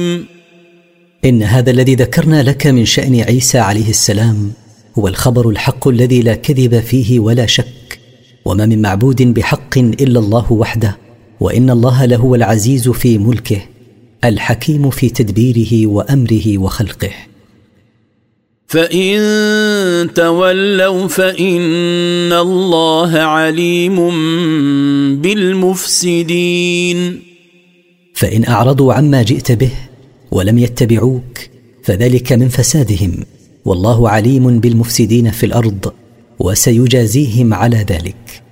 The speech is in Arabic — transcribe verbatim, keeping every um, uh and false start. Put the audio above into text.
إن هذا الذي ذكرنا لك من شأن عيسى عليه السلام هو الخبر الحق الذي لا كذب فيه ولا شك، وما من معبود بحق إلا الله وحده، وإن الله لهو العزيز في ملكه الحكيم في تدبيره وأمره وخلقه. فإن تولوا فإن الله عليم بالمفسدين. فإن أعرضوا عما جئت به ولم يتبعوك فذلك من فسادهم، والله عليم بالمفسدين في الأرض وسيجازيهم على ذلك.